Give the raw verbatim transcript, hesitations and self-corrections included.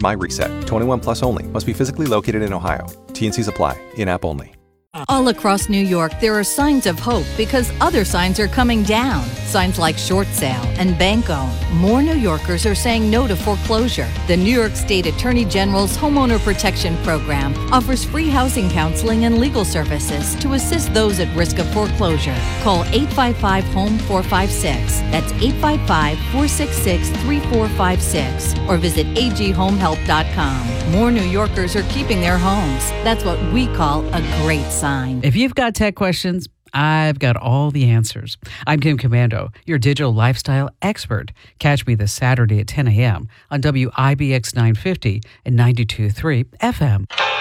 MyReset. twenty-one plus only. Must be physically located in Ohio. T and C's apply. In-app only. All across New York, there are signs of hope because other signs are coming down. Signs like short sale and bank own. More New Yorkers are saying no to foreclosure. The New York State Attorney General's Homeowner Protection Program offers free housing counseling and legal services to assist those at risk of foreclosure. Call eight five five, home four five six. That's eight five five, four six six, three four five six. Or visit a g home help dot com. More New Yorkers are keeping their homes. That's what we call a great sign. If you've got tech questions, I've got all the answers. I'm Kim Commando, your digital lifestyle expert. Catch me this Saturday at ten a.m. on W I B X nine fifty and ninety-two point three F M.